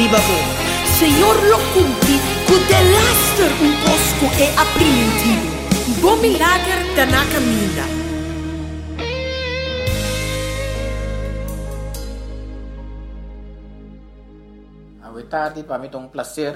ribabo. Senhor lo cumpri, cu de laster un cosco e aprimentivo. Bom milagre da na caminha. Boa tarde, para mim é um prazer.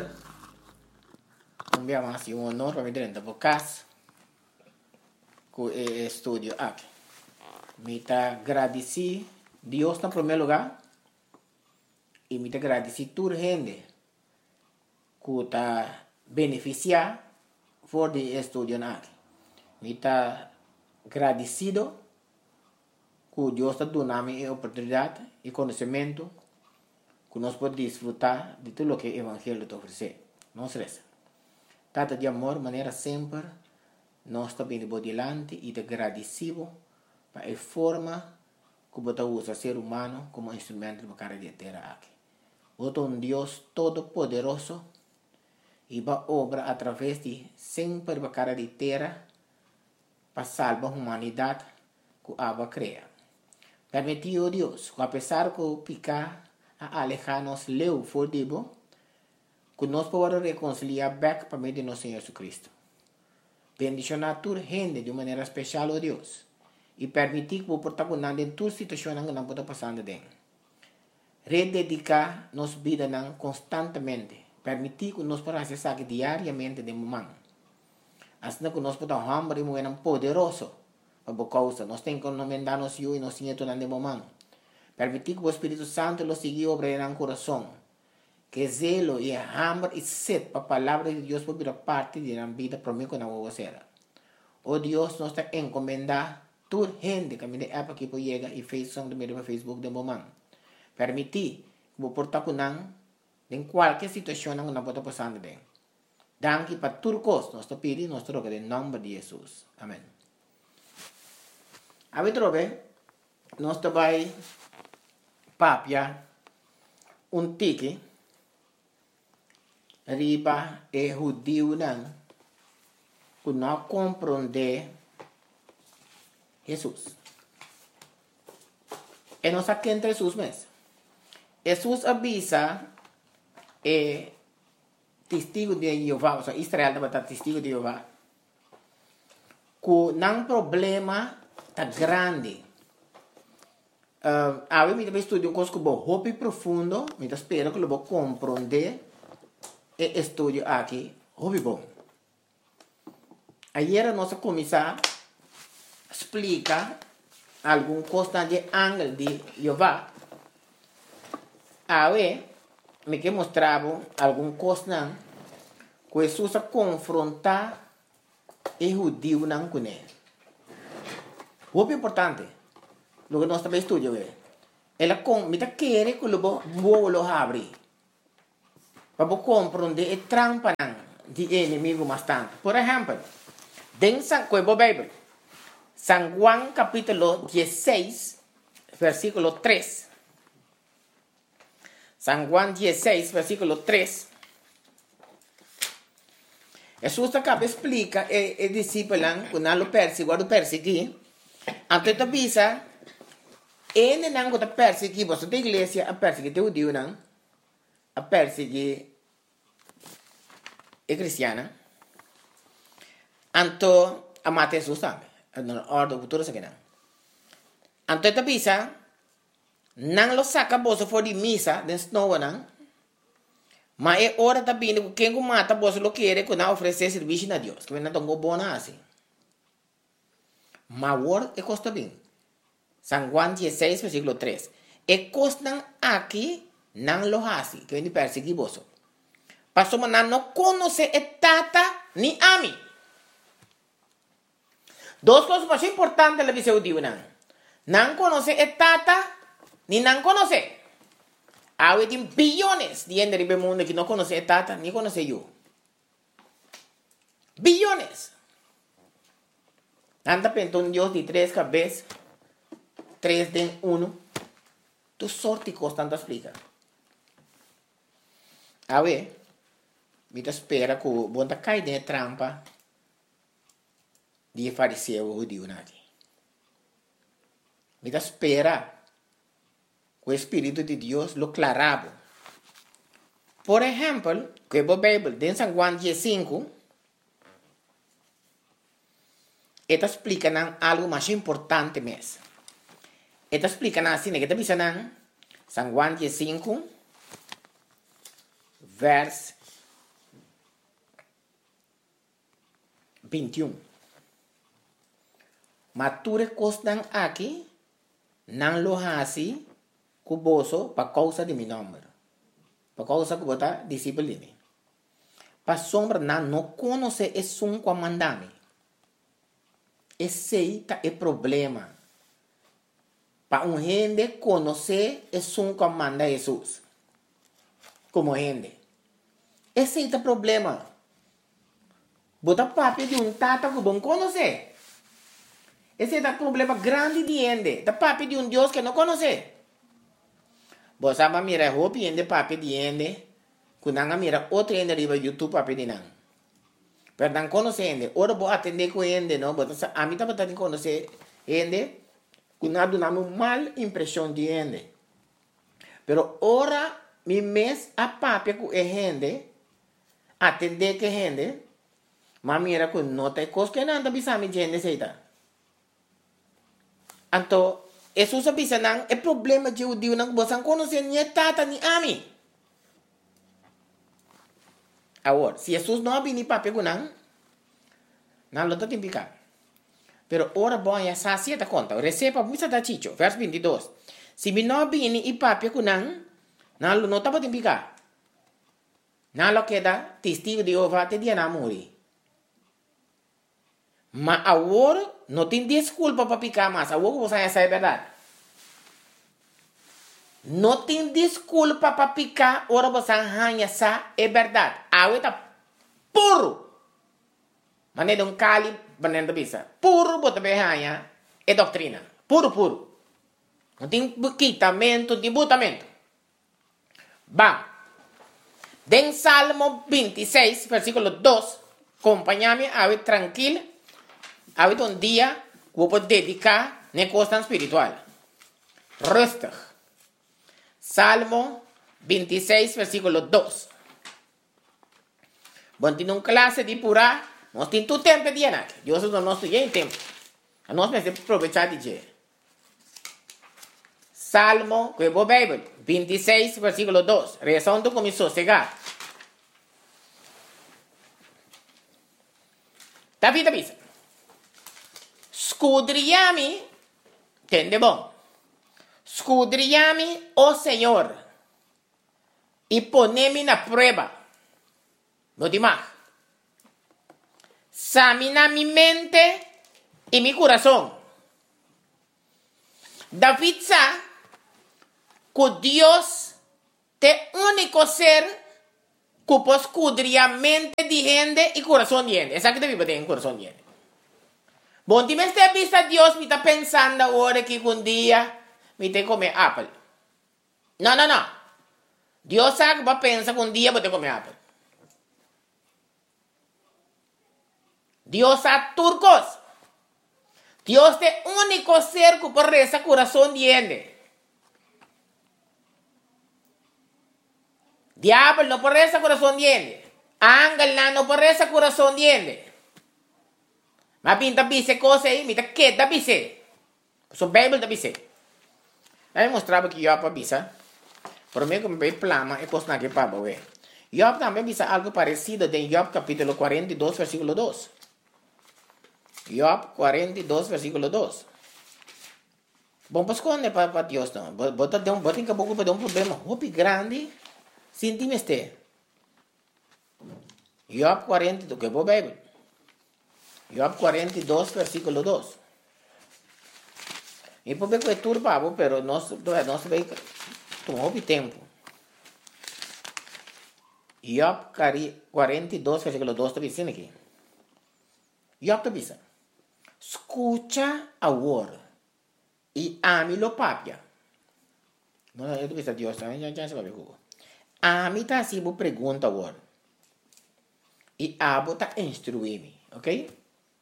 Mais um honor para mim dentro da casa com o estúdio aqui. Me está agradecido Deus em primeiro lugar e me está agradecido toda a gente que está beneficiar por o estúdio aqui. Me está agradecido que Deus está dando a oportunidade e conhecimento que nós podemos desfrutar de tudo o que o Evangelho está oferecendo. Não se resta. Tata de amor, maneira sempre, nós também de delante e de agradecido para a forma que você usa o ser humano como instrumento para a terra aqui. Você é um Deus todo-poderoso e vai obra através de sempre para a terra para salvar a humanidade que a cria. Permitiu Deus, que apesar que o picar a alejar-nos leu for dibo, que nós podemos reconciliar back para meio de nosso Senhor Jesus Cristo. Bendicionar toda gente de maneira especial, oh Deus, e permitir que o protagonista em toda situação que não pode passar dentro. Rededicar nossa vida constantemente, permitir que nós podamos acessar diariamente de momento. Assim que nós podemos hambre e moer poderoso para a causa. Nós temos que encomendar nos e nos Senhor de momento. Permitir que o Espírito Santo lo siga obrando no coração. Que zelo e hambre e sede para a palavra de Deus por parte da vida para mim que não vou ser. Oh Deus, nós está encomendar toda gente que a minha época que chega e fez som do meu Facebook de momento. Permitir que o portar com não em qualquer situação não não pode passar bem. Danke para tudo coisa, nós está pedindo, nós troca em nome de Jesus. Amém. A ver trobe, nós está vai papia tique riba e judeu não que não compreende Jesus. E nós aqui entre Jesus mesmo. Jesus avisa testigo de Jeová, ou seja, Israel deve estar testigo de Jeová, que não problema tá grande. A mim me estudo um coisa que vou hopi profundo, me espero que eu vou compreender e estudo aqui, hopi bom. Ayer nós começar explica algum coisa de ângulo de Jeová. Aí me que mostrava algum coisa que Jesus confrontar o judeu não com ele. O importante, o que nós também estudamos ela me quer que eu vou abrir para compreender a trampa de inimigo bastante. Por exemplo, dentro da Bíblia, San Juan capítulo 16, versículo 3. San Juan 16, versículo 3. Jesus acaba explica e discípulo que não lo persegui. Então avisa ele não está perseguindo você da igreja a perseguir o Deus não a perseguir a cristiana. Então a matar Jesus também. Na ordem futura se não. Então avisa não lo saca bolsa for de missa den snow não. Mas é hora também que quem mata bolsa lo quer que não oferecer serviço a Deus, que não tão bom assim. Mas agora é costa bem. San Juan 16, versículo 3. E costan aqui não lo hace, que vem perseguir bolsa. Pastor mas não conhece a tata ni a mim. Duas coisas mais importantes da visão de não. Não conhece a tata ni não conhece. Há bilhões de gente no mundo que não conhece a tata ni conhece eu. Bilhões. Anda pensando Deus de 3 cabeças, 3 de 1. Tu sorte constante explica. A ver, me espera que o bom cai de trampa de fariseu o judeu aqui. Me espera que o Espírito de Deus lo clarava Por ejemplo, que a Bíblia, em San Juan 15, esta explica algo mais importante mesmo. Esta explica assim, que está dizendo San Juan 15, verso 21. Mature costan aqui, não lo hasi, cuboso, para causa de meu nome. Para causa que você discípulo de mim. Para sombra, não conhece esse um comandame. Esse é o problema. Para um gente conhecer esse um comanda Jesus. Como gente. Esse é o problema. Bota papi de um tata que bom conhecer. Esse é o problema grande de gente. Da papi de um Deus que não conhece. Você vai mirar roupa de papi de gente. Quando você mira outro gente riba YouTube papi de não. Perdão, conhece gente. Ora vou atender com gente, não? A mim também conhecer gente. Quando dá uma mal impressão de gente. Pero ora, mi mes a papi com gente. Atender que gente. Mas mira que não tem coisa que não bisa mi gente seita. Então, isso se bisa não é problema de judeu não você conhecer nem tata nem ami. Agora, se Jesus não vem papi com não lo tem picar. Pero ora bom ya sacia ta conta. Receba misa da chicho, verso 22. Se mi não vem e papi com não lo não tá tem picar. Não lo queda testigo de Jeová te dia na morrer. Mas agora não tem desculpa para picar mais. Agora você já sabe a verdade. Não tem desculpa para picar. Agora você já sabe a verdade. Agora está puro. Mas não é cali para não bisa. Puro para você é doutrina. Puro, puro. Não tem quitamento, debutamento. Bom. Den Salmo 26, versículo 2. Acompanha-me a tranquilo. Há um dia que vou dedicar na costa espiritual. Rustig. Salmo 26, versículo 2. Bom, tem uma classe de pura. Nós temos todo tempo de anar. Eu sou do nosso tempo. Nós precisamos aproveitar de dia. Salmo, que é a Bíblia, 26, versículo 2. Reação do começou a chegar. David avisa. Escudriame, entende bom? Escudriame, ó Senhor, e poneme na prova. No demais. Examina mi mente e mi coração. David sabe que Deus é o único ser que pode escudriar a mente de gente e coração de gente. Essa que David tem coração de gente. Bom, se você está vista Deus, me está pensando agora que um dia me tem que comer apple. Não. Deus sabe que vai pensar que um dia vou ter que comer apple. Deus sabe turcos. Deus é o único ser que pode rezar coração de gente. Diablo não pode rezar coração de gente. Ángel não pode rezar coração de gente. Mas pinta bise coisa aí, me tá quieta bise. So Bíblia da bise. Aí mostrava que Job bisa. Por mim que me plama é coisa que para ver. Job também bisa algo parecido em Job capítulo 42, versículo 2. Job 42, versículo 2. Bom, pues quando para Deus não. Bota em caboclo para um problema. Hopi grande. Sintime este. Job 42, que é a Bíblia. Job 42, versículo 2. E por ver que é turbado, pero nós vai tomar tempo. Job 42, versículo 2 está dizendo aqui. Job está dizendo: escucha agora e ame-lo papia. Não, eu estou dizendo Deus, já se vai ver. Ame está assim, vou perguntar agora. E abo está instruir-me, ok?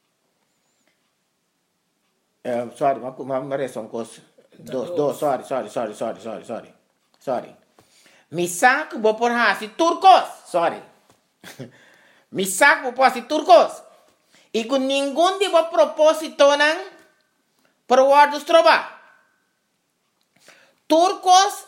Sorry, uma reação com sorry. Mi saco vou por hasi turcos. Sorry. Mi saco vou por hasi turcos. E com nenhum tipo de propósito não por guardos trova. Turcos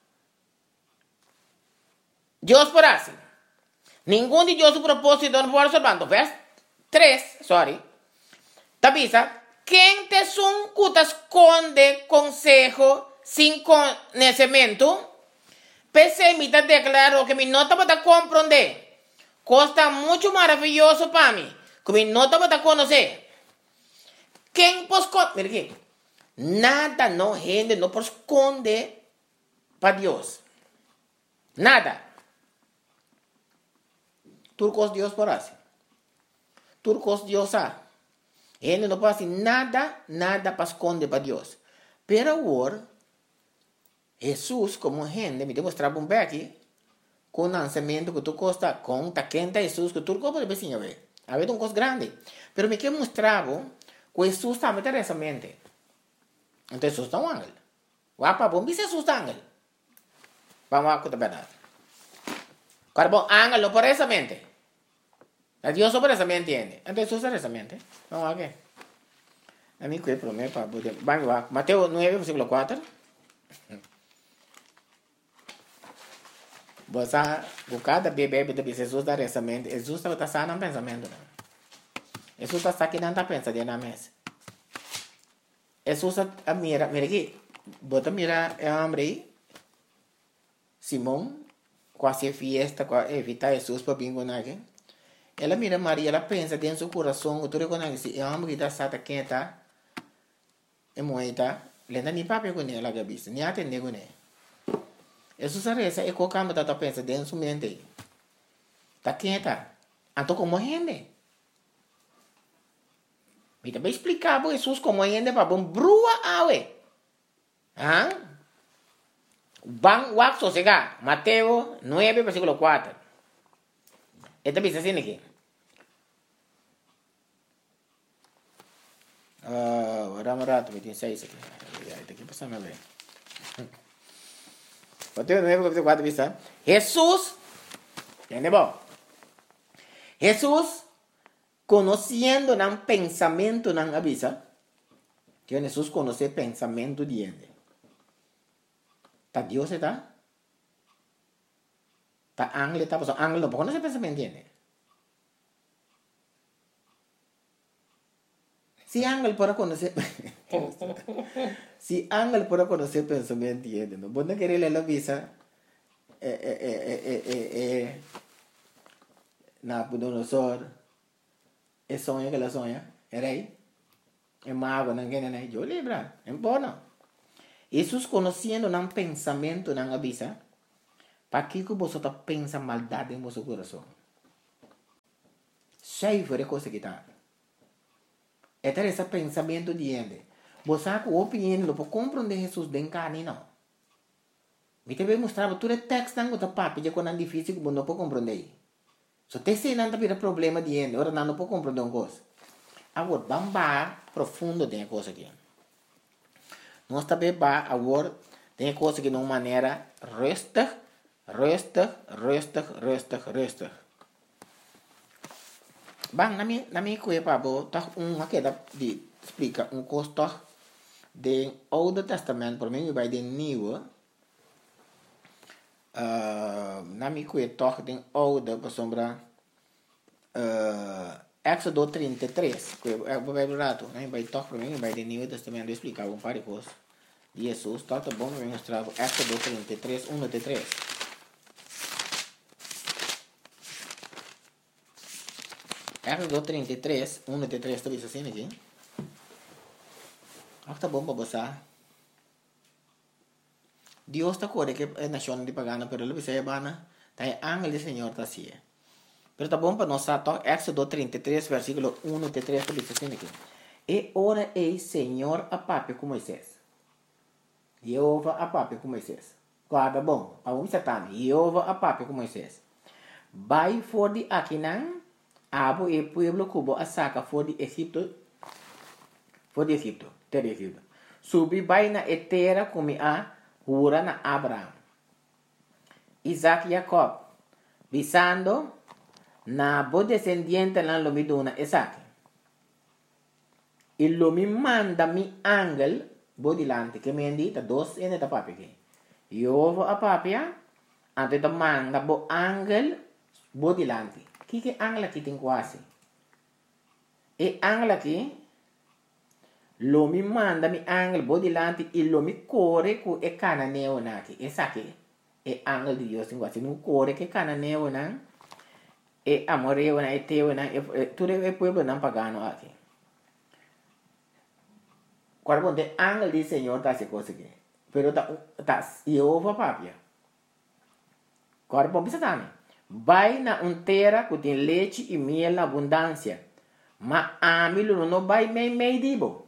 Deus por hasi. Nenhum de Deus propósito não pode observar. Verso 3, sorry. Tabisa, quem te te esconde consejo sem conhecimento, pessimista declarou que me nota para compreender. Costa muito maravilhoso para mim, que me nota para conhecer. Quem pode esconder? Mira aqui. Nada não rende, não pode esconder para Deus. Nada. Turcos Deus por assim. Turcos Deus há. Ele não pode nada para esconder para Deus. Pero agora, Jesus, como gente, me demonstrava um pouco aqui, com o lançamento que tu costa, com a quenta Jesus, que tu pode ver, ver. Havia coisa grande. Pero me que mostrava que Jesus estava nessa mente. Então Jesus está um ángel. Wapa bom, Jesus está ángel. Vamos a verdade. Carbon ángel não por essa mente. A Dios sobre esa mente entiende. Entonces usa esa mente. Vamos a ver. A mí que promete para poder. Vamos a Mateo 9, versículo 4. Você buscar da bebê de Jesus dar essa mente. Jesus está sano no pensamento. Jesus está aqui não está pensando na mesa. Jesus está mira aqui. Bota mira é homem aí. Simão quase fiesta, quase evitar Jesus para bingo aqui. Ela mira Maria, ela pensa dentro do coração, tu reconhece, é uma que está sata quem está, é moeda, lenda nem papel com ela, gabista, nem atende com ela. Jesus a reza, é qualquer coisa que pensa dentro da mente. Tá quem está? Então como rende? Me também explicar para Jesus como rende para bom brua awe. Ah? Bang wak sosega, Mateo 9, versículo 4. Esta bisa assim aqui. Vamos rato, 26 aqui. Esta aqui passando a ver. Mateo 9, versículo 4 bisa. Jesus, entendeu? Jesus, conhecendo o pensamento não avisa. Que Jesus conhece o pensamento de ele. Tá Deus está? Tá ángel está? Porque ángel não pode conhecer o pensamento de ele. Se ángel pode conhecer... Se ángel pode conhecer o pensamento de ele, não pode querer ler a visa... Nabucodonosor... É sonho que ela sonha. É rei. É mago, não quer nem. Eu lembro. É bom. Jesus conhecendo o pensamento não avisa. Para que você está pensando maldade em seu coração? Cheio de coisa que está. É ter esse pensamento de ele. Você com opinião não pode compreender Jesus de carne, não. Me também mostrava todo o texto não está papo, já quando é difícil que você não pode compreender. Se você tem não tem problema de ele, ora não pode compreender uma coisa. Agora, vamos profundo tem coisa aqui. Nós também agora tem coisa que de uma maneira resta. Bang, na minha coisa para botar uma que de explica costo do Old Testamento, por mim vai de New. Na minha coisa toque tem Old para sombra Éxodo 33, que vai rato, né? Vai toque para mim vai de New Testamento explicar um par de coisas. Jesus, tá bom, eu mostrar Éxodo 33, 1 até 3. Éxodo 33, 1 até 3, está assim aqui? Tá bom para você. Deus está corre que é nação de pagana, pero ele vai bana, tá ángel do Senhor tá assim. Pero tá bom para nós tá Éxodo 33, versículo 1 até 3, está assim aqui. E ora ei Senhor a papo com Moisés. Jeová a papo com Moisés. Guarda bom, para um Satan, Jeová a papo com Moisés. Vai for de Aquinan, abo e pueblo cubo a saca for de Egipto, terra de Egipto. Subi vai na terra como a hura na Abraham. Isaac y Jacob, visando na bo descendiente lan lo mi dona Isaac. E lo mi manda mi angel bo dilante, che mi indita dos ene da papi che. Io a papia, ante da manda bo angel bo dilante. Chi che angela chi tin quasi. E angela chi lo mi manda mi angel bo dilante e lo mi core cu e cananeo naki. E sa che e angel di Dio sin quasi nu core che cananeo na e amoreo na e teo na e tu deve pueblo nan pagano aqui. Cuando el ángel del Señor está haciendo cosas que, pero está Jehová papia. Cuando bisa también, vai na terra que tem leite e miel na abundância, mas a mim não vai meio dibo.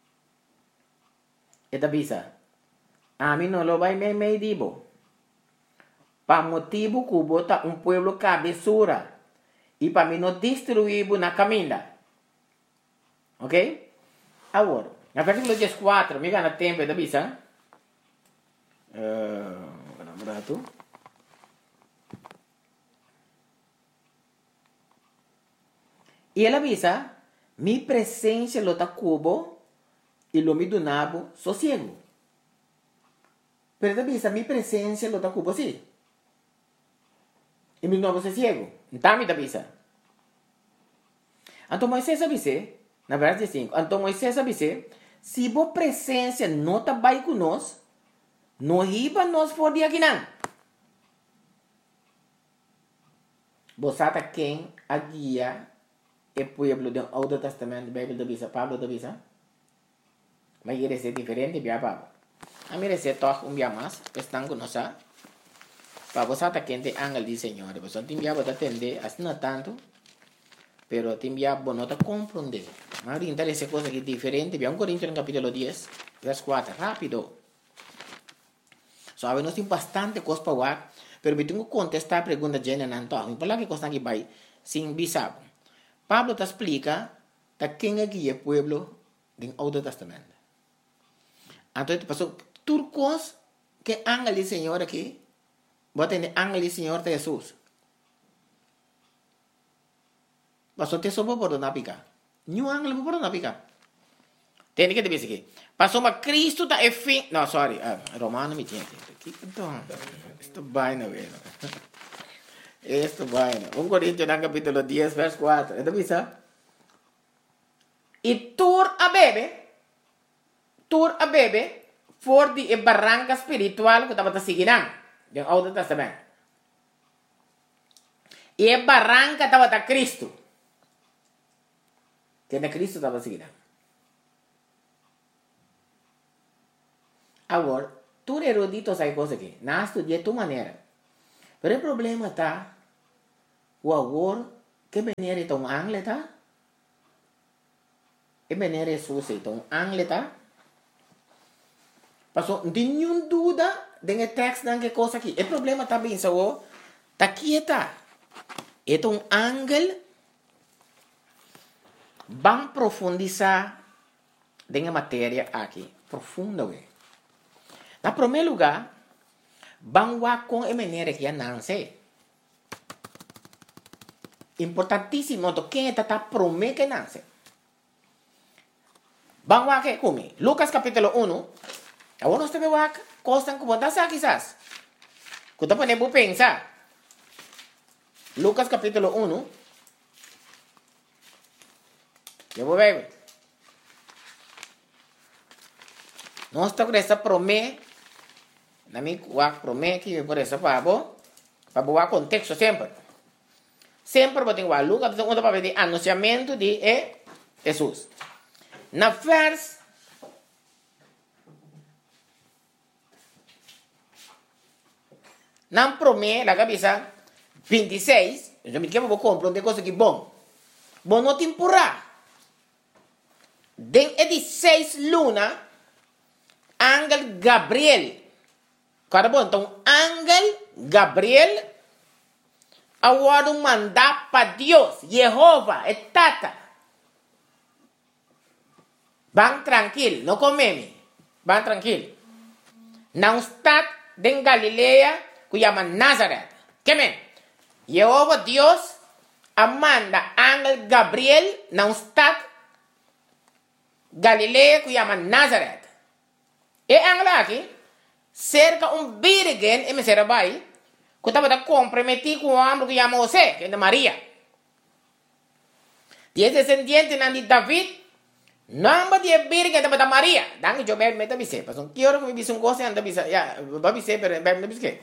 Eta bisa, a mim não vai meio dibo. Pa motivo que bota pueblo cabeçura e para mim não destruir na caminha. Ok? Agora, no versículo 14, mi gana tempo da bisa. Berapa? E ela avisa, mi presença lo ta cubo e lo mi donavo sossego. Pero avisa, mi presença lo ta cubo sim. E mi donavo sossego. Então me avisa. Então Moisés avisa, na verdade 5, então Moisés avisa, se a presença não está bem conosco, não riba nós for de aqui não. Você está quem a guia o pueblo do Antigo Testamento, Bíblia da Bisa, Pablo da Bisa? Mas ele é diferente de Pablo. A mim é toque dia mais, estão conosco. Para você está quem tem ángel do Senhor, você tem que atender, assim não tanto, pero tem que compreender. Mas interessa coisa que é diferente. Vamos Coríntios no capítulo 10, verso 4, rápido. Sabe, nós temos bastante coisa para falar, pero eu tenho que contestar a pergunta de Jane Nanto. Eu falo que coisa que vai sem bisabo. Pablo te explica da quem é que é o pueblo do Antigo Testamento. Então, passou turcos que ángel do Senhor aqui, bota em ángel do Senhor de Jesus. Passou te soube por não picar. Nenhum ángel por não picar. Tem que dizer aqui. Passou uma Cristo da fim. Não, sorry. Romano me tinha. Então, isto vai na vez. Isto vai na. 1 Coríntios no capítulo 10, verso 4. Então, visa. E tur a bebe, for de barranca espiritual que estava seguindo. Do Antigo Testamento. E a barranca estava da Cristo. Que na Cristo estava seguindo. Agora, tu erudito sai coisa aqui. Não estudia tua maneira. Mas o problema está, o agora, que maneira é um ángel, tá? Que maneira é sua, um ángel, tá? Passou, não tem nenhuma dúvida de texto de que coisa aqui. O problema está bem, só, está quieta. É um ángel, vamos profundizar na matéria aqui. Profunda, ué. Na primeiro lugar, vamos com a maneira que nasce. Importantíssimo, quem está prometendo que nasce. Vamos aqui comigo. Lucas capítulo 1. Agora nós temos aqui, coisas que você sabe quizás. Que você pode pensar. Lucas capítulo 1. Eu vou ver. Nós estamos com essa promessa. Na minha promessa que por essa para boa contexto sempre. Sempre vou ter que Lucas onde para ver anunciamento de Jesus. Na vers na promessa la cabeça 26, eu me quero compreender coisa que bom. Bom não temporada. Den 16 luna Ángel Gabriel. Cara bom, então Ángel Gabriel agora mandar para Deus, Jeová, é tata. Vão tranquilo, não comeme. Vão tranquilo. Não está em Galileia, que llama Nazaret. ¿Qué men? Jehová Dios manda ángel Gabriel na stad Galilea que llama Nazaret. E ángel aqui cerca virgen em Serabai que estava comprometido com o homem que llama José, que é de Maria. E é descendiente de David. Namba dia virgen da Maria. Dan eu bem meta bise. Pasong kioro ko bisung ko anda bisa ya, ba bise pero bem na bise.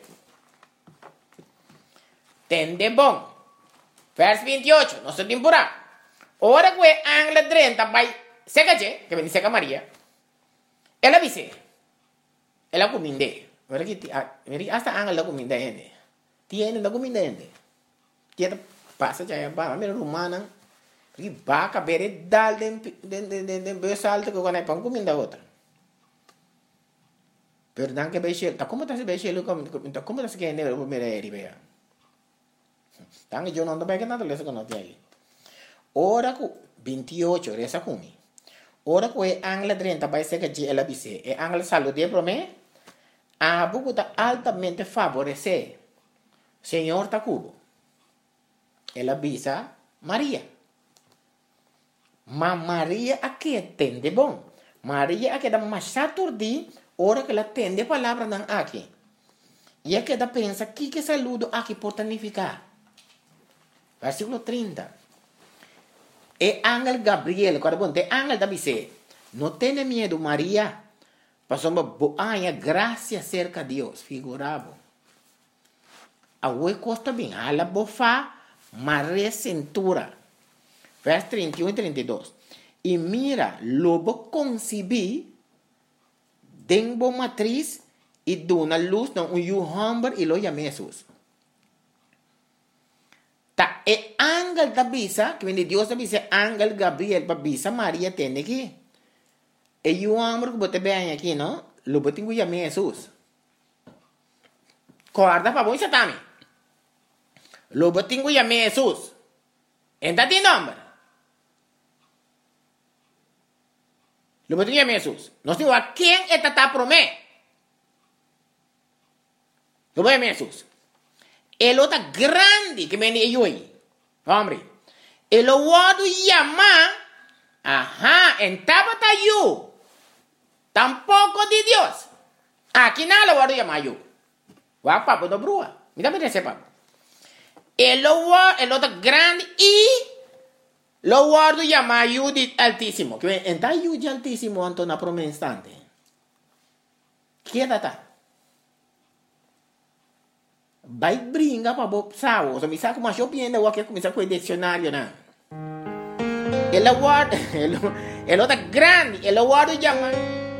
Tende bom. Vers 28, nossa temporada. Ora que angla 30 vai secaje, que vem seca Maria. Ela bise. Ela cominde. Ora que meri hasta angla cominde ende. Tiene la cominde ende. Tiene passa já ba, mero romana. Porque vaca bere dal den besalto que quando é pão comida outra. Pero dan que beixe, tá como tá se beixe como tá se que nele primeira eri bea. Dan eu não tô bem que nada lesa que não tem aí. Ora com 28 resa comi. Ora com é angla 30 vai ser que ela bise. É angla salude pro me. A buco tá altamente favorecer. Senhor tá cubo. Ela bisa Maria. Mas Maria aqui entende bom. Maria aqui dá mais saturdi, hora que ela entende a palavra não aqui. E aqui dá pensa que saludo aqui pode significar. Versículo 30. E ángel Gabriel, quando bom, te ángel da bise, não tenha medo Maria, passou uma boa graça cerca de Deus, figurado. A oi costa bem, a la bofa, Maria cintura. Vers 31 y 32. Y mira, lobo concebí, denbo matriz, y dona luz, no un hombre, y lo llamé Jesús. Ta e ángel da bisa, que viene Dios da bisa, ángel Gabriel, pa bisa María tiene aquí. E hombre que bote vean aquí, ¿no? Lo bote que llamé Jesús. Guarda pa voy satami. Lo bote que llamé Jesús. ¿Entra ti nombre? Lo que llama Jesús. No sé a quién está promé. Lo voy a Jesús. El otro grande que me dio ahí. Hombre. El otro llama. Ajá. En tabata yo. Tampoco de Dios. Aquí nada lo voy a llamar yo. Va papo do brua. Mira me dice papo. El otro grande y lo guardo llama Judith Altísimo. Que en tal Judith Altísimo ante una promesa instante. ¿Quién está? Vai brinca para Bob Sao. So, mi sa como yo pienso o que comienza con el diccionario na. El otro grande, el guardo llama